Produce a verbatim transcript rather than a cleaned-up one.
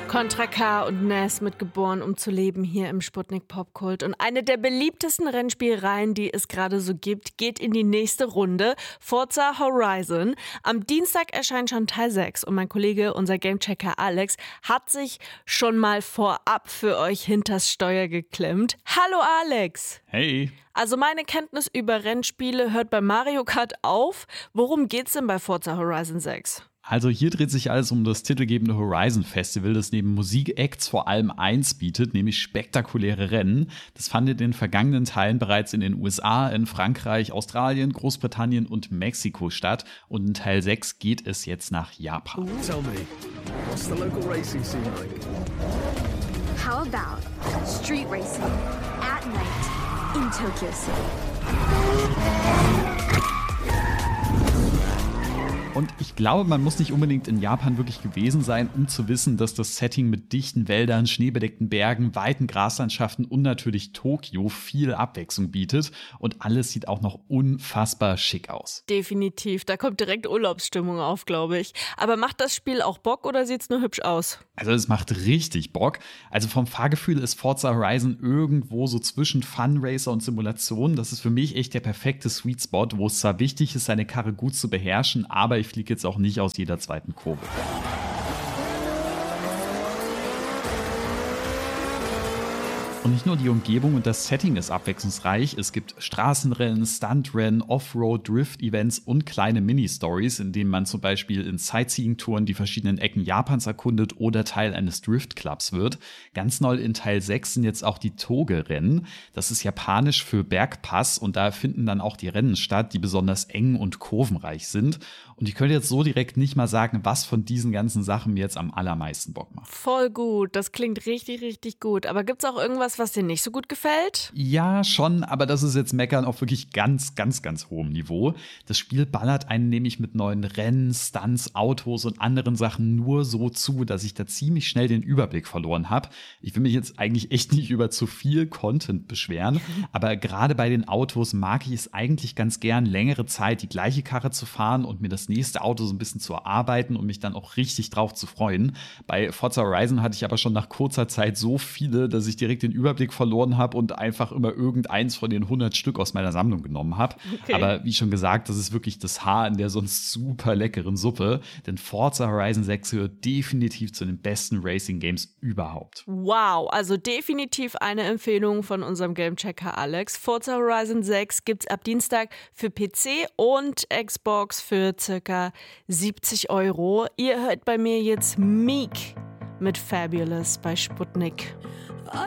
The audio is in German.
Contra K und Nas mit Geboren, um zu leben hier im Sputnik Popkult. Und eine der beliebtesten Rennspielereien, die es gerade so gibt, geht in die nächste Runde. Forza Horizon. Am Dienstag erscheint schon Teil sechs und mein Kollege, unser Gamechecker Alex, hat sich schon mal vorab für euch hinters Steuer geklemmt. Hallo Alex! Hey! Also meine Kenntnis über Rennspiele hört bei Mario Kart auf. Worum geht's denn bei Forza Horizon sechs? Also hier dreht sich alles um das titelgebende Horizon Festival, das neben Musikacts vor allem eins bietet, nämlich spektakuläre Rennen. Das fand in den vergangenen Teilen bereits in den U S A, in Frankreich, Australien, Großbritannien und Mexiko statt. Und in Teil sechs geht es jetzt nach Japan. Tell me, what's the local racing scene like? How about street racing at night in Tokyo City? Und ich glaube, man muss nicht unbedingt in Japan wirklich gewesen sein, um zu wissen, dass das Setting mit dichten Wäldern, schneebedeckten Bergen, weiten Graslandschaften und natürlich Tokio viel Abwechslung bietet. Und alles sieht auch noch unfassbar schick aus. Definitiv, da kommt direkt Urlaubsstimmung auf, glaube ich. Aber macht das Spiel auch Bock oder sieht's nur hübsch aus? Also es macht richtig Bock. Also vom Fahrgefühl ist Forza Horizon irgendwo so zwischen Fun Racer und Simulation. Das ist für mich echt der perfekte Sweet Spot, wo es zwar wichtig ist, seine Karre gut zu beherrschen, aber ich fliege jetzt auch nicht aus jeder zweiten Kurve. Und nicht nur die Umgebung und das Setting ist abwechslungsreich, es gibt Straßenrennen, Stuntrennen, Offroad, Drift-Events und kleine Mini-Stories, in denen man zum Beispiel in Sightseeing-Touren die verschiedenen Ecken Japans erkundet oder Teil eines Drift-Clubs wird. Ganz neu in Teil sechs sind jetzt auch die Toge-Rennen. Das ist japanisch für Bergpass und da finden dann auch die Rennen statt, die besonders eng und kurvenreich sind. Und ich könnte jetzt so direkt nicht mal sagen, was von diesen ganzen Sachen mir jetzt am allermeisten Bock macht. Voll gut, das klingt richtig, richtig gut. Aber gibt's auch irgendwas, was dir nicht so gut gefällt? Ja, schon, aber das ist jetzt Meckern auf wirklich ganz, ganz, ganz hohem Niveau. Das Spiel ballert einen nämlich mit neuen Rennen, Stunts, Autos und anderen Sachen nur so zu, dass ich da ziemlich schnell den Überblick verloren habe. Ich will mich jetzt eigentlich echt nicht über zu viel Content beschweren, aber gerade bei den Autos mag ich es eigentlich ganz gern, längere Zeit die gleiche Karre zu fahren und mir das nächste Auto so ein bisschen zu erarbeiten und mich dann auch richtig drauf zu freuen. Bei Forza Horizon hatte ich aber schon nach kurzer Zeit so viele, dass ich direkt den Überblick verloren habe und einfach immer irgendeins von den hundert Stück aus meiner Sammlung genommen habe. Okay. Aber wie schon gesagt, das ist wirklich das Haar in der sonst super leckeren Suppe, denn Forza Horizon sechs gehört definitiv zu den besten Racing-Games überhaupt. Wow, also definitiv eine Empfehlung von unserem Gamechecker Alex. Forza Horizon sechs gibt's ab Dienstag für P C und Xbox für circa siebzig Euro. Ihr hört bei mir jetzt Meek mit Fabulous bei Sputnik.